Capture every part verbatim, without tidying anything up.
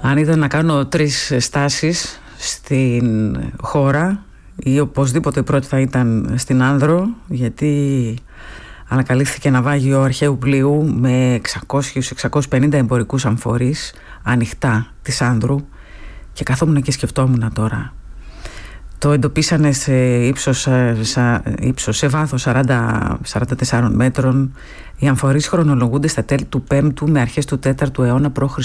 Αν ήταν να κάνω τρεις στάσεις στην χώρα, ή οπωσδήποτε η πρώτη θα ήταν στην Άνδρο, γιατί ανακαλύφθηκε ναυάγιο αρχαίου πλοίου με εξακόσιους με εξακόσιους πενήντα εμπορικούς αμφορείς ανοιχτά της Άνδρου, και καθόμουν και σκεφτόμουν τώρα. Το εντοπίσανε σε ύψος, σε, ύψος, σε βάθος σαράντα με σαράντα τέσσερα μέτρων. Οι αμφορείς χρονολογούνται στα τέλη του πέμπτου με αρχές του τέταρτου αιώνα π.Χ.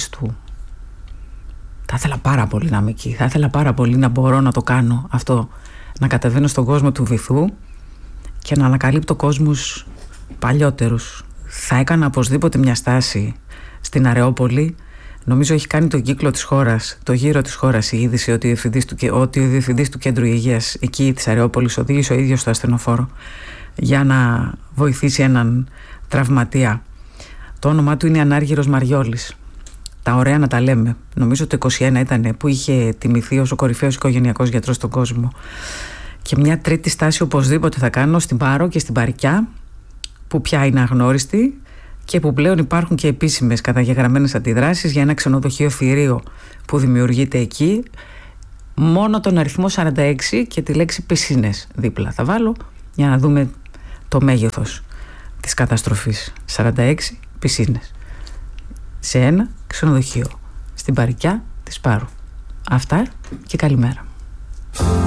Θα ήθελα πάρα πολύ να είμαι εκεί. Θα ήθελα πάρα πολύ να μπορώ να το κάνω αυτό. Να κατεβαίνω στον κόσμο του βυθού και να ανακαλύπτω κόσμους παλιότερους. Θα έκανα οπωσδήποτε μια στάση στην Αρεόπολη. Νομίζω έχει κάνει τον κύκλο της χώρας, το γύρο της χώρας η είδηση ότι ο διευθυντής του, ότι ο διευθυντής του Κέντρου Υγείας εκεί της Αρεόπολης οδήγησε ο ίδιος στο ασθενοφόρο για να βοηθήσει έναν τραυματία. Το όνομά του είναι Ανάργυρος Μαριόλης. Τα ωραία να τα λέμε. Νομίζω το είκοσι ένα ήταν που είχε τιμηθεί ως ο κορυφαίος οικογενειακός γιατρός στον κόσμο. Και μια τρίτη στάση οπωσδήποτε θα κάνω στην Πάρο και στην Παρικιά, που πια είναι αγνώριστη και που πλέον υπάρχουν και επίσημες καταγεγραμμένες αντιδράσεις για ένα ξενοδοχείο θηρίο που δημιουργείται εκεί. Μόνο τον αριθμό σαράντα έξι και τη λέξη πισίνες δίπλα θα βάλω για να δούμε το μέγεθος της καταστροφής. σαράντα έξι πισίνες σε ένα ξενοδοχείο στην Παρικιά της Πάρου. Αυτά και καλημέρα.